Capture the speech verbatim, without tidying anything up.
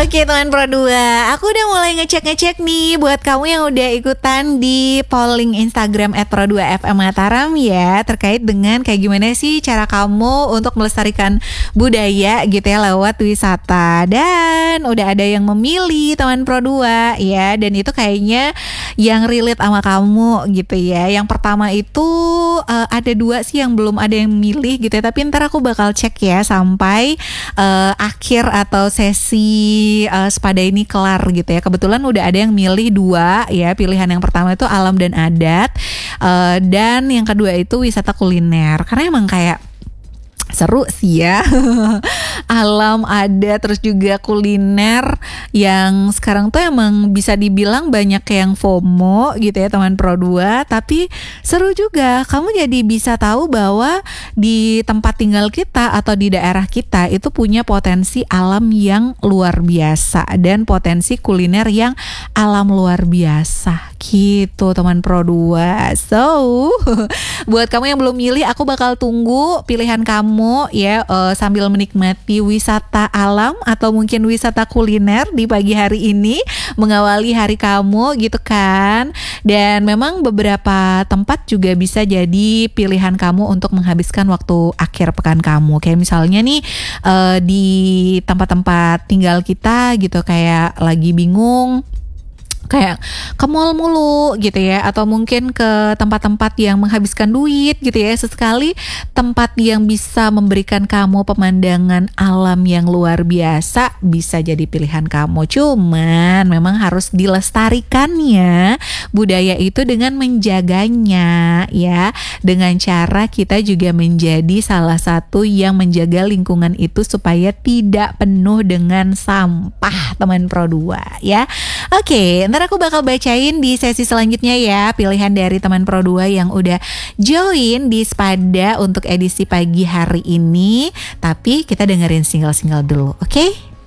Oke teman Pro dua, aku udah mulai ngecek-ngecek nih buat kamu yang udah ikutan di polling Instagram at pro dua f m Mataram ya, terkait dengan kayak gimana sih cara kamu untuk melestarikan budaya gitu ya lewat wisata. Dan udah ada yang memilih teman Pro dua ya, dan itu kayaknya yang relate sama kamu gitu ya. Yang pertama itu uh, ada dua sih yang belum ada yang milih gitu ya, tapi ntar aku bakal cek ya sampai uh, akhir atau sesi uh, sepada ini kelar gitu ya. Kebetulan udah ada yang milih dua ya. Pilihan yang pertama itu alam dan adat, uh, dan yang kedua itu wisata kuliner. Karena emang kayak seru sih ya. Alam ada, terus juga kuliner yang sekarang tuh emang bisa dibilang banyak yang FOMO gitu ya teman Pro dua. Tapi seru juga, kamu jadi bisa tahu bahwa di tempat tinggal kita atau di daerah kita itu punya potensi alam yang luar biasa dan potensi kuliner yang alam luar biasa gitu teman Pro dua. So buat kamu yang belum milih, aku bakal tunggu pilihan kamu ya, uh, sambil menikmati wisata alam atau mungkin wisata kuliner di pagi hari ini mengawali hari kamu gitu kan. Dan memang beberapa tempat juga bisa jadi pilihan kamu untuk menghabiskan waktu akhir pekan kamu. Kayak misalnya nih uh, di tempat-tempat tinggal kita gitu, kayak lagi bingung kayak ke mall mulu gitu ya, atau mungkin ke tempat-tempat yang menghabiskan duit gitu ya. Sesekali tempat yang bisa memberikan kamu pemandangan alam yang luar biasa bisa jadi pilihan kamu. Cuman memang harus dilestarikan ya budaya itu dengan menjaganya ya, dengan cara kita juga menjadi salah satu yang menjaga lingkungan itu supaya tidak penuh dengan sampah teman Pro dua ya. Oke, ntar aku bakal bacain di sesi selanjutnya ya pilihan dari teman Pro dua yang udah join di Sepada untuk edisi pagi hari ini. Tapi kita dengerin single-single dulu, oke?